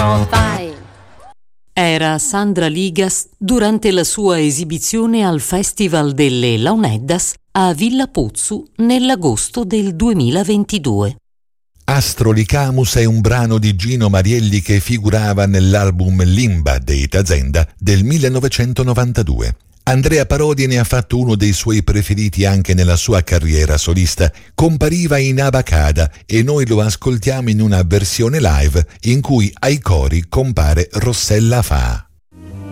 Profile. Era Sandra Ligas durante la sua esibizione al Festival delle Launeddas a Villa Pozzu nell'agosto del 2022. Astrolicamus è un brano di Gino Marielli che figurava nell'album Limba dei Tazenda del 1992. Andrea Parodi ne ha fatto uno dei suoi preferiti anche nella sua carriera solista. Compariva in Abacada e noi lo ascoltiamo in una versione live in cui ai cori compare Rossella Fa.